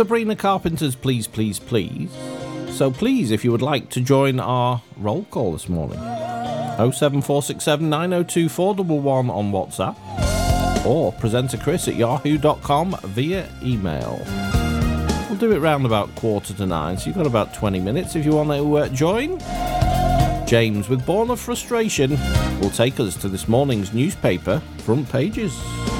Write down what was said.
Sabrina Carpenter's Please, Please, Please. So please, if you would like to join our roll call this morning, 07467 902 411 on WhatsApp, or presenter Chris at yahoo.com via email. We'll do it round about 8:45, so you've got about 20 minutes if you want to join. James with Born of Frustration will take us to this morning's newspaper front pages.